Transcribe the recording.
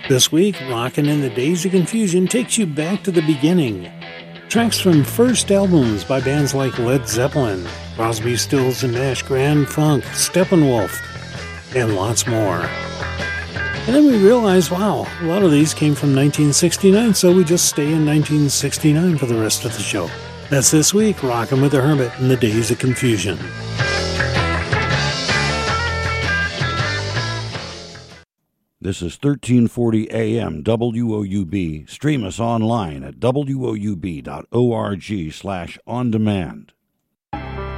This week, Rockin' in the Days of Confusion takes you back to the beginning. Tracks from first albums by bands like Led Zeppelin, Crosby, Stills and Nash, Grand Funk, Steppenwolf, and lots more. And then we realized, wow, a lot of these came from 1969, so we just stay in 1969 for the rest of the show. That's this week, Rockin' with the Hermit in the Days of Confusion. This is 1340 AM WOUB. Stream us online at woub.org/on-demand.